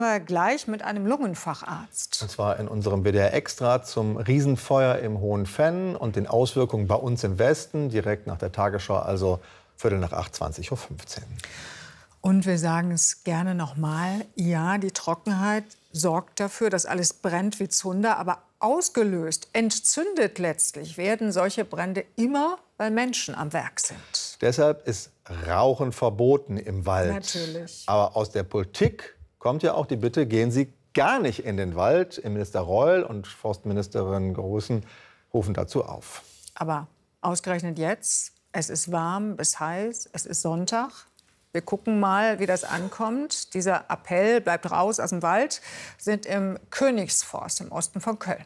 Gleich mit einem Lungenfacharzt. Und zwar in unserem WDR Extra zum Riesenfeuer im Hohen Venn und den Auswirkungen bei uns im Westen, direkt nach der Tagesschau, also 7:45, 20:15 Uhr. Und wir sagen es gerne noch mal, ja, die Trockenheit sorgt dafür, dass alles brennt wie Zunder, aber ausgelöst, entzündet letztlich werden solche Brände immer, weil Menschen am Werk sind. Deshalb ist Rauchen verboten im Wald. Natürlich. Aber aus der Politik kommt ja auch die Bitte, gehen Sie gar nicht in den Wald. Innenminister Reul und Forstministerin Grußen rufen dazu auf. Aber ausgerechnet jetzt, es ist warm bis heiß, es ist Sonntag. Wir gucken mal, wie das ankommt. Dieser Appell, bleibt raus aus dem Wald, sind im Königsforst im Osten von Köln.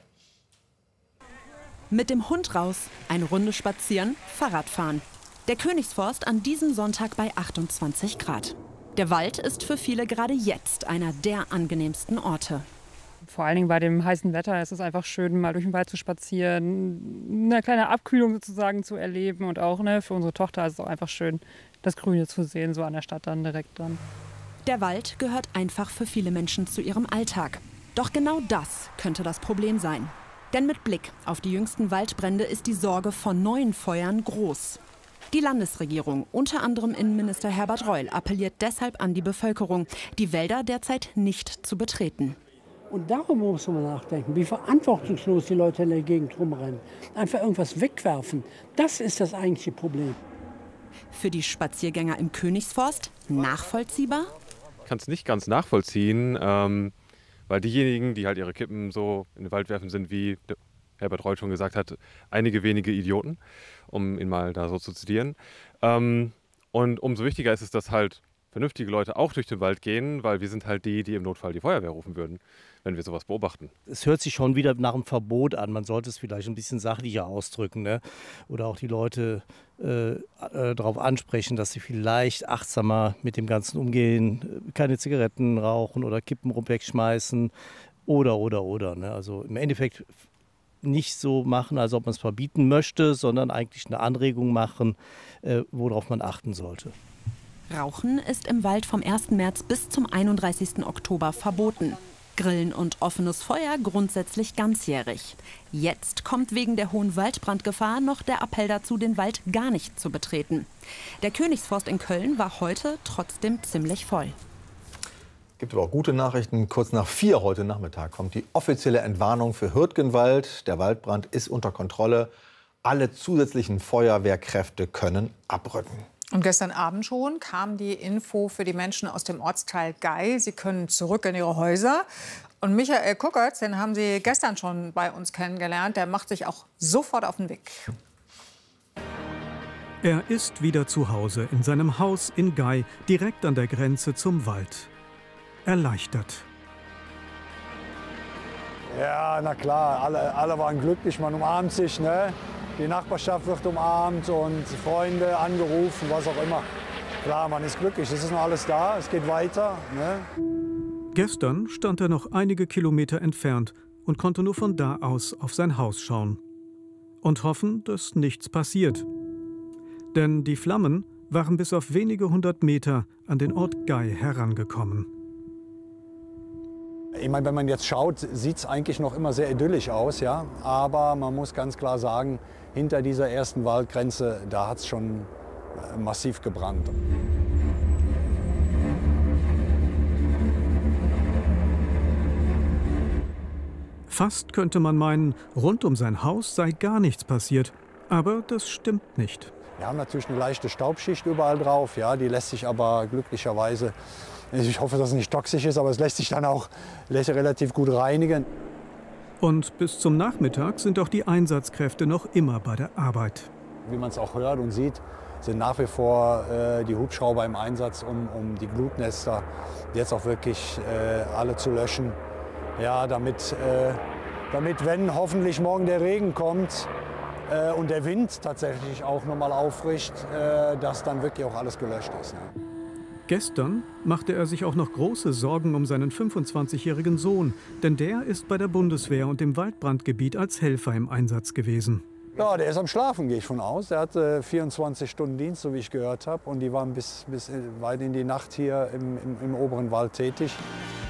Mit dem Hund raus, eine Runde spazieren, Fahrradfahren. Der Königsforst an diesem Sonntag bei 28 Grad. Der Wald ist für viele gerade jetzt einer der angenehmsten Orte. Vor allen Dingen bei dem heißen Wetter ist es einfach schön, mal durch den Wald zu spazieren, eine kleine Abkühlung sozusagen zu erleben. Und auch für unsere Tochter ist es auch einfach schön, das Grüne zu sehen, so an der Stadt dann direkt dran. Der Wald gehört einfach für viele Menschen zu ihrem Alltag. Doch genau das könnte das Problem sein. Denn mit Blick auf die jüngsten Waldbrände ist die Sorge vor neuen Feuern groß. Die Landesregierung, unter anderem Innenminister Herbert Reul, appelliert deshalb an die Bevölkerung, die Wälder derzeit nicht zu betreten. Und darüber muss man nachdenken, wie verantwortungslos die Leute in der Gegend rumrennen. Einfach irgendwas wegwerfen, das ist das eigentliche Problem. Für die Spaziergänger im Königsforst nachvollziehbar? Ich kann es nicht ganz nachvollziehen, weil diejenigen, die halt ihre Kippen so in den Wald werfen, sind, wie Herbert Reul schon gesagt hat, einige wenige Idioten, um ihn mal da so zu zitieren. Und umso wichtiger ist es, dass halt vernünftige Leute auch durch den Wald gehen, weil wir sind halt die, die im Notfall die Feuerwehr rufen würden, wenn wir sowas beobachten. Es hört sich schon wieder nach einem Verbot an. Man sollte es vielleicht ein bisschen sachlicher ausdrücken, ne? Oder auch die Leute darauf ansprechen, dass sie vielleicht achtsamer mit dem Ganzen umgehen, keine Zigaretten rauchen oder Kippen wegschmeißen oder. Ne? Also im Endeffekt nicht so machen, als ob man es verbieten möchte, sondern eigentlich eine Anregung machen, worauf man achten sollte. Rauchen ist im Wald vom 1. März bis zum 31. Oktober verboten. Grillen und offenes Feuer grundsätzlich ganzjährig. Jetzt kommt wegen der hohen Waldbrandgefahr noch der Appell dazu, den Wald gar nicht zu betreten. Der Königsforst in Köln war heute trotzdem ziemlich voll. Es gibt aber auch gute Nachrichten. Kurz nach 4 heute Nachmittag kommt die offizielle Entwarnung für Hürtgenwald. Der Waldbrand ist unter Kontrolle. Alle zusätzlichen Feuerwehrkräfte können abrücken. Und gestern Abend schon kam die Info für die Menschen aus dem Ortsteil Gay. Sie können zurück in ihre Häuser. Und Michael Kuckertz, den haben Sie gestern schon bei uns kennengelernt. Der macht sich auch sofort auf den Weg. Er ist wieder zu Hause in seinem Haus in Gay, direkt an der Grenze zum Wald. Erleichtert. Ja, na klar, alle waren glücklich, man umarmt sich, ne? Die Nachbarschaft wird umarmt und Freunde angerufen, was auch immer. Klar, man ist glücklich, es ist noch alles da, es geht weiter. Ne? Gestern stand er noch einige Kilometer entfernt und konnte nur von da aus auf sein Haus schauen. Und hoffen, dass nichts passiert. Denn die Flammen waren bis auf wenige 100 Meter an den Ort Gay herangekommen. Ich meine, wenn man jetzt schaut, sieht es eigentlich noch immer sehr idyllisch aus, ja. Aber man muss ganz klar sagen, hinter dieser ersten Waldgrenze, da hat es schon massiv gebrannt. Fast könnte man meinen, rund um sein Haus sei gar nichts passiert. Aber das stimmt nicht. Wir haben natürlich eine leichte Staubschicht überall drauf, ja. Die lässt sich aber glücklicherweise, ich hoffe, dass es nicht toxisch ist, aber es lässt sich dann auch relativ gut reinigen. Und bis zum Nachmittag sind auch die Einsatzkräfte noch immer bei der Arbeit. Wie man es auch hört und sieht, sind nach wie vor die Hubschrauber im Einsatz, um die Glutnester jetzt auch wirklich alle zu löschen. Ja, damit, wenn hoffentlich morgen der Regen kommt und der Wind tatsächlich auch nochmal auffrischt, dass dann wirklich auch alles gelöscht ist. Ne? Gestern machte er sich auch noch große Sorgen um seinen 25-jährigen Sohn, denn der ist bei der Bundeswehr und im Waldbrandgebiet als Helfer im Einsatz gewesen. Ja, der ist am Schlafen, gehe ich von aus. Der hatte 24 Stunden Dienst, so wie ich gehört habe. Und die waren bis weit in die Nacht hier im oberen Wald tätig.